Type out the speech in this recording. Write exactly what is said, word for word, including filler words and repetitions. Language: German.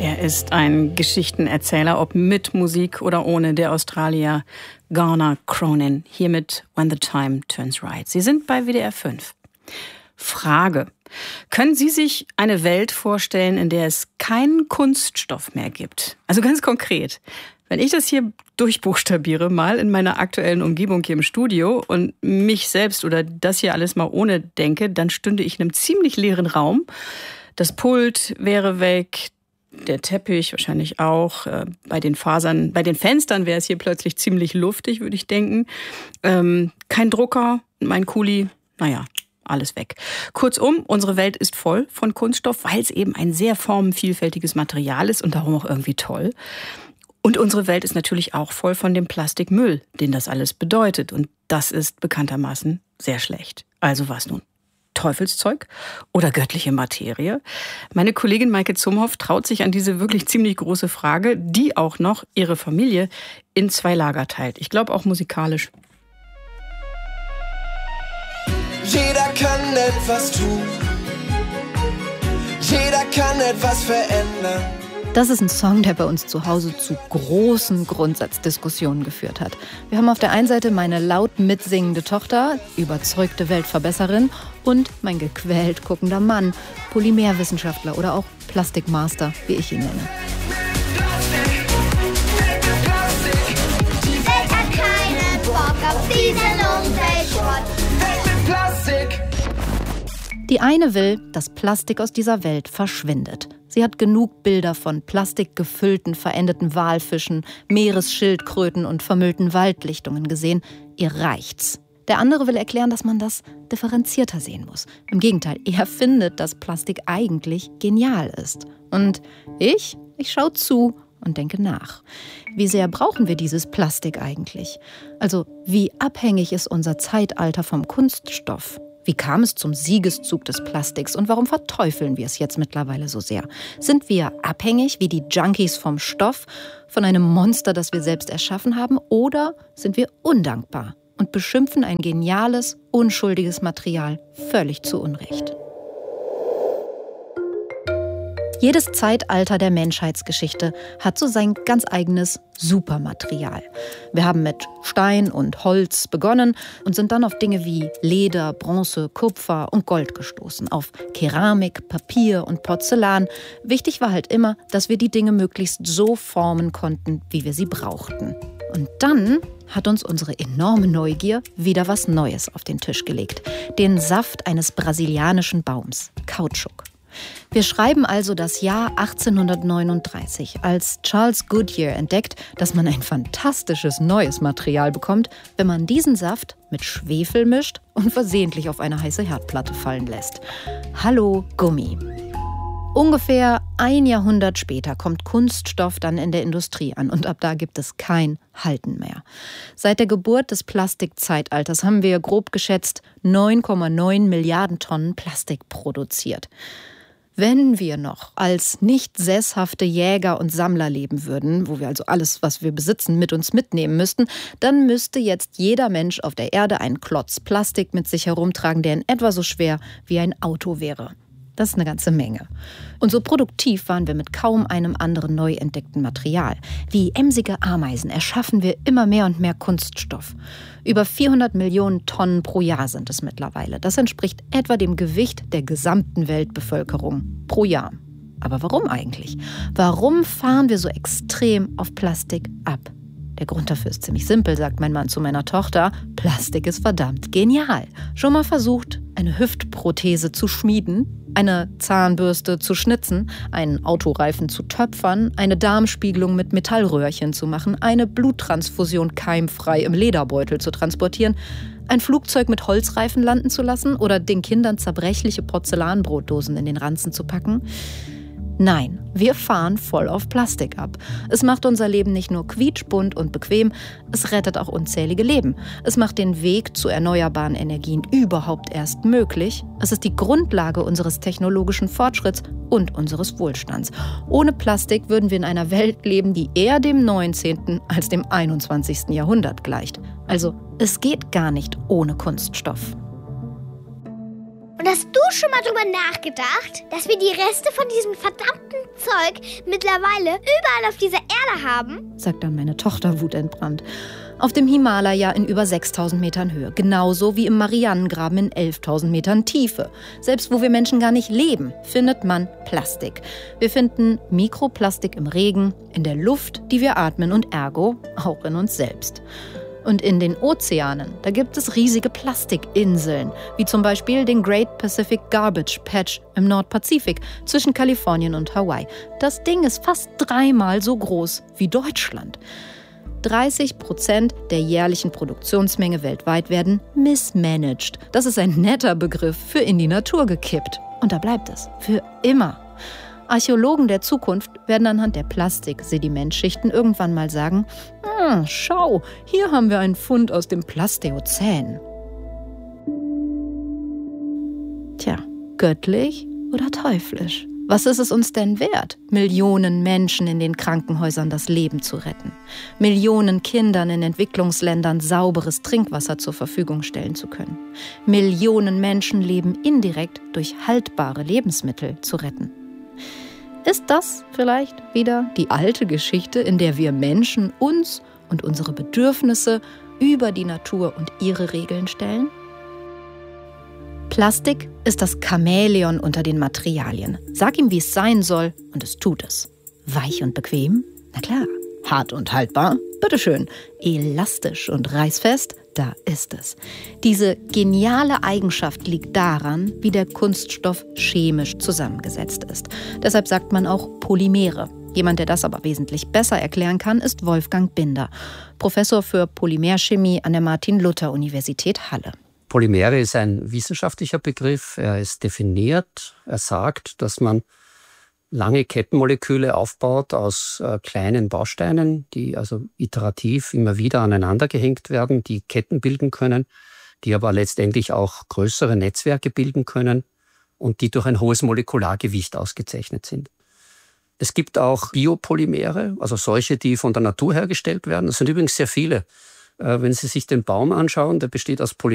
Er ist ein Geschichtenerzähler, ob mit Musik oder ohne, der Australier Garner Cronin. Hier mit When the Time Turns Right. Sie sind bei W D R fünf. Frage. Können Sie sich eine Welt vorstellen, in der es keinen Kunststoff mehr gibt? Also ganz konkret. Wenn ich das hier durchbuchstabiere, mal in meiner aktuellen Umgebung hier im Studio und mich selbst oder das hier alles mal ohne denke, dann stünde ich in einem ziemlich leeren Raum. Das Pult wäre weg, der Teppich wahrscheinlich auch. Bei den Fasern, bei den Fenstern wäre es hier plötzlich ziemlich luftig, würde ich denken. Ähm, kein Drucker, mein Kuli, naja, alles weg. Kurzum, unsere Welt ist voll von Kunststoff, weil es eben ein sehr formenvielfältiges Material ist und darum auch irgendwie toll. Und unsere Welt ist natürlich auch voll von dem Plastikmüll, den das alles bedeutet. Und das ist bekanntermaßen sehr schlecht. Also was nun? Teufelszeug oder göttliche Materie? Meine Kollegin Maike Zumhoff traut sich an diese wirklich ziemlich große Frage, die auch noch ihre Familie in zwei Lager teilt. Ich glaube auch musikalisch. Jeder kann etwas tun. Jeder kann etwas verändern. Das ist ein Song, der bei uns zu Hause zu großen Grundsatzdiskussionen geführt hat. Wir haben auf der einen Seite meine laut mitsingende Tochter, überzeugte Weltverbesserin, und mein gequält guckender Mann, Polymerwissenschaftler oder auch Plastikmaster, wie ich ihn nenne. Die Welt hat keinen Bock auf diesen Umweltschrott. Plastik. Die eine will, dass Plastik aus dieser Welt verschwindet. Sie hat genug Bilder von plastikgefüllten, verendeten Walfischen, Meeresschildkröten und vermüllten Waldlichtungen gesehen. Ihr reicht's. Der andere will erklären, dass man das differenzierter sehen muss. Im Gegenteil, er findet, dass Plastik eigentlich genial ist. Und ich, ich schaue zu und denke nach. Wie sehr brauchen wir dieses Plastik eigentlich? Also, wie abhängig ist unser Zeitalter vom Kunststoff? Wie kam es zum Siegeszug des Plastiks und warum verteufeln wir es jetzt mittlerweile so sehr? Sind wir abhängig wie die Junkies vom Stoff, von einem Monster, das wir selbst erschaffen haben? Oder sind wir undankbar und beschimpfen ein geniales, unschuldiges Material völlig zu Unrecht? Jedes Zeitalter der Menschheitsgeschichte hat so sein ganz eigenes Supermaterial. Wir haben mit Stein und Holz begonnen und sind dann auf Dinge wie Leder, Bronze, Kupfer und Gold gestoßen, auf Keramik, Papier und Porzellan. Wichtig war halt immer, dass wir die Dinge möglichst so formen konnten, wie wir sie brauchten. Und dann hat uns unsere enorme Neugier wieder was Neues auf den Tisch gelegt. Den Saft eines brasilianischen Baums, Kautschuk. Wir schreiben also das Jahr achtzehnhundertneununddreißig, als Charles Goodyear entdeckt, dass man ein fantastisches neues Material bekommt, wenn man diesen Saft mit Schwefel mischt und versehentlich auf eine heiße Herdplatte fallen lässt. Hallo Gummi. Ungefähr ein Jahrhundert später kommt Kunststoff dann in der Industrie an und ab da gibt es kein Halten mehr. Seit der Geburt des Plastikzeitalters haben wir grob geschätzt neun Komma neun Milliarden Tonnen Plastik produziert. Wenn wir noch als nicht sesshafte Jäger und Sammler leben würden, wo wir also alles, was wir besitzen, mit uns mitnehmen müssten, dann müsste jetzt jeder Mensch auf der Erde einen Klotz Plastik mit sich herumtragen, der in etwa so schwer wie ein Auto wäre. Das ist eine ganze Menge. Und so produktiv waren wir mit kaum einem anderen neu entdeckten Material. Wie emsige Ameisen erschaffen wir immer mehr und mehr Kunststoff. Über vierhundert Millionen Tonnen pro Jahr sind es mittlerweile. Das entspricht etwa dem Gewicht der gesamten Weltbevölkerung pro Jahr. Aber warum eigentlich? Warum fahren wir so extrem auf Plastik ab? Der Grund dafür ist ziemlich simpel, sagt mein Mann zu meiner Tochter. Plastik ist verdammt genial. Schon mal versucht, eine Hüftprothese zu schmieden, eine Zahnbürste zu schnitzen, einen Autoreifen zu töpfern, eine Darmspiegelung mit Metallröhrchen zu machen, eine Bluttransfusion keimfrei im Lederbeutel zu transportieren, ein Flugzeug mit Holzreifen landen zu lassen oder den Kindern zerbrechliche Porzellanbrotdosen in den Ranzen zu packen? Nein, wir fahren voll auf Plastik ab. Es macht unser Leben nicht nur quietschbunt und bequem, es rettet auch unzählige Leben. Es macht den Weg zu erneuerbaren Energien überhaupt erst möglich. Es ist die Grundlage unseres technologischen Fortschritts und unseres Wohlstands. Ohne Plastik würden wir in einer Welt leben, die eher dem neunzehnten als dem einundzwanzigsten Jahrhundert gleicht. Also, es geht gar nicht ohne Kunststoff. Und hast du schon mal drüber nachgedacht, dass wir die Reste von diesem verdammten Zeug mittlerweile überall auf dieser Erde haben? Sagt dann meine Tochter wutentbrannt. Auf dem Himalaya in über sechstausend Metern Höhe. Genauso wie im Marianengraben in elftausend Metern Tiefe. Selbst wo wir Menschen gar nicht leben, findet man Plastik. Wir finden Mikroplastik im Regen, in der Luft, die wir atmen und ergo auch in uns selbst. Und in den Ozeanen, da gibt es riesige Plastikinseln, wie zum Beispiel den Great Pacific Garbage Patch im Nordpazifik zwischen Kalifornien und Hawaii. Das Ding ist fast dreimal so groß wie Deutschland. dreißig Prozent der jährlichen Produktionsmenge weltweit werden mismanaged. Das ist ein netter Begriff für in die Natur gekippt. Und da bleibt es. Für immer. Archäologen der Zukunft werden anhand der Plastiksedimentschichten irgendwann mal sagen, ah, schau, hier haben wir einen Fund aus dem Plastezän. Tja, göttlich oder teuflisch? Was ist es uns denn wert, Millionen Menschen in den Krankenhäusern das Leben zu retten? Millionen Kindern in Entwicklungsländern sauberes Trinkwasser zur Verfügung stellen zu können? Millionen Menschenleben indirekt durch haltbare Lebensmittel zu retten? Ist das vielleicht wieder die alte Geschichte, in der wir Menschen uns und unsere Bedürfnisse über die Natur und ihre Regeln stellen? Plastik ist das Chamäleon unter den Materialien. Sag ihm, wie es sein soll, und es tut es. Weich und bequem? Na klar. Hart und haltbar? Bitteschön. Elastisch und reißfest? Da ist es. Diese geniale Eigenschaft liegt daran, wie der Kunststoff chemisch zusammengesetzt ist. Deshalb sagt man auch Polymere. Jemand, der das aber wesentlich besser erklären kann, ist Wolfgang Binder, Professor für Polymerchemie an der Martin-Luther-Universität Halle. Polymere ist ein wissenschaftlicher Begriff. Er ist definiert. Er sagt, dass man lange Kettenmoleküle aufbaut aus äh, kleinen Bausteinen, die also iterativ immer wieder aneinander gehängt werden, die Ketten bilden können, die aber letztendlich auch größere Netzwerke bilden können und die durch ein hohes Molekulargewicht ausgezeichnet sind. Es gibt auch Biopolymere, also solche, die von der Natur hergestellt werden. Das sind übrigens sehr viele. Äh, wenn Sie sich den Baum anschauen, der besteht aus Polymeren.